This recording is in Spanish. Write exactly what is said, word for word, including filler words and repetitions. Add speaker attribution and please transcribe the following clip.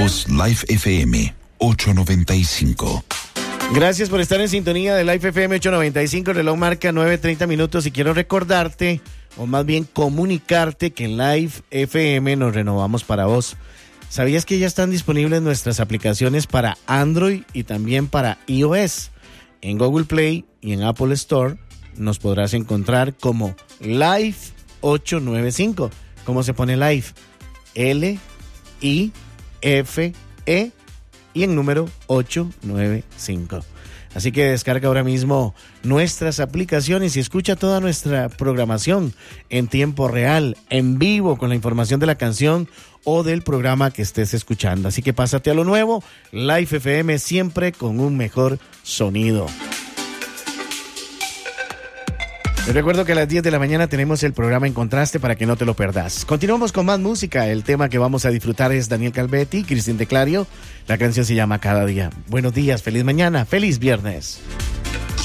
Speaker 1: Voz Live F M ochocientos noventa y cinco.
Speaker 2: Gracias por estar en sintonía de Live F M ochocientos noventa y cinco, reloj marca nueve treinta minutos y quiero recordarte, o más bien comunicarte, que en Live F M nos renovamos para vos. ¿Sabías que ya están disponibles nuestras aplicaciones para Android y también para iOS? En Google Play y en Apple Store nos podrás encontrar como Live ochocientos noventa y cinco. ¿Cómo se pone Live? L I F E y en número ochocientos noventa y cinco. Así que descarga ahora mismo nuestras aplicaciones y escucha toda nuestra programación en tiempo real, en vivo, con la información de la canción o del programa que estés escuchando. Así que pásate a lo nuevo, Live F M, siempre con un mejor sonido. Te recuerdo que a las diez de la mañana tenemos el programa En Contraste para que no te lo perdas. Continuamos con más música. El tema que vamos a disfrutar es Daniel Calvetti, Cristín Teclario. La canción se llama Cada Día. Buenos días, feliz mañana, feliz viernes.